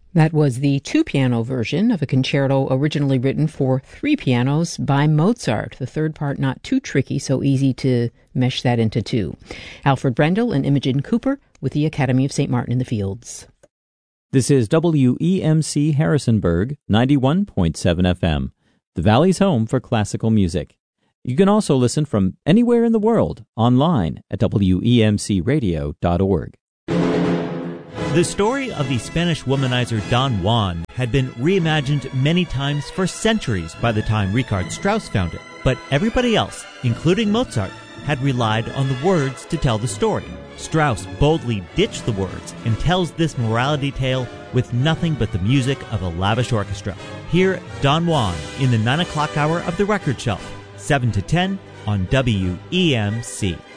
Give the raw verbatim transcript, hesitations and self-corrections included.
That was the two-piano version of a concerto originally written for three pianos by Mozart. The third part not too tricky, so easy to mesh that into two. Alfred Brendel and Imogen Cooper with the Academy of Saint Martin in the Fields. This is W E M C Harrisonburg, ninety-one point seven F M, the Valley's home for classical music. You can also listen from anywhere in the world online at W E M C radio dot org. The story of the Spanish womanizer Don Juan had been reimagined many times for centuries by the time Richard Strauss found it, but everybody else, including Mozart, had relied on the words to tell the story. Strauss boldly ditched the words and tells this morality tale with nothing but the music of a lavish orchestra. Hear Don Juan in the nine o'clock hour of the Record Shelf, seven to ten on W E M C.